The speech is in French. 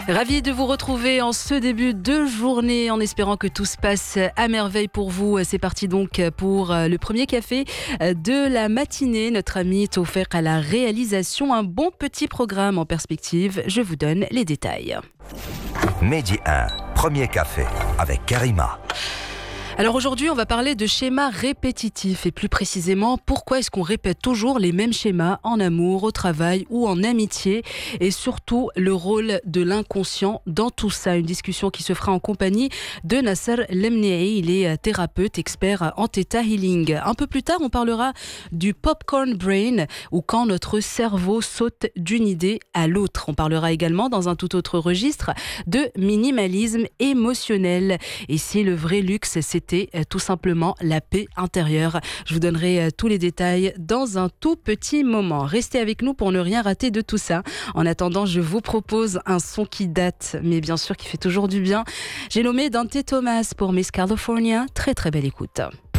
Ravi de vous retrouver en ce début de journée en espérant que tout se passe à merveille pour vous. C'est parti donc pour le premier café de la matinée. Notre ami Tawfiq à la réalisation. Un bon petit programme en perspective. Je vous donne les détails. Midi 1, premier café avec Karima. Alors aujourd'hui, on va parler de schémas répétitifs et plus précisément, pourquoi est-ce qu'on répète toujours les mêmes schémas en amour, au travail ou en amitié et surtout le rôle de l'inconscient dans tout ça. Une discussion qui se fera en compagnie de Nasser Lemnei. Il est thérapeute, expert en Theta Healing. Un peu plus tard, on parlera du popcorn brain ou quand notre cerveau saute d'une idée à l'autre. On parlera également dans un tout autre registre de minimalisme émotionnel. Et si le vrai luxe, c'était tout simplement la paix intérieure. Je vous donnerai tous les détails dans un tout petit moment. Restez avec nous pour ne rien rater de tout ça. En attendant, je vous propose un son qui date, mais bien sûr qui fait toujours du bien. J'ai nommé Dante Thomas pour Miss California. Très très belle écoute.